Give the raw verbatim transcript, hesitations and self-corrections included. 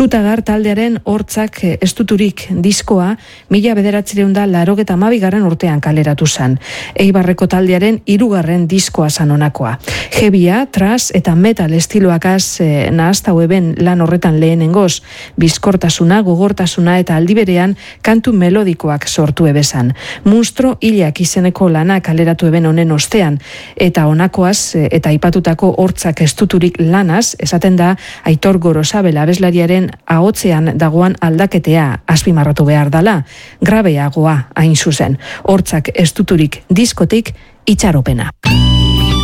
Zutagar taldearen Hortzak estuturik diskoa mila bederatziehun eta laurogeita hamabigarren urtean kaleratu zen. Eibarreko taldearen hirugarren diskoa zan honakoa. Heavya, thrash eta metal estiloakaz eh, nahaztau eben lan horretan lehenengoz, bizkortasuna, gogortasuna eta aldiberean kantu melodikoak sortu ebezan. Munstro hilak izeneko lana kaleratu eben honen ostean, eta honakoaz eta aipatutako Hortzak estuturik lanaz, esaten da Aitor Gorosabel abeslariaren ahotzean dagoan aldaketea azpimarratu behar dala, grabeagoa hain zuzen. Hortzak estuturik diskotik itxaropena.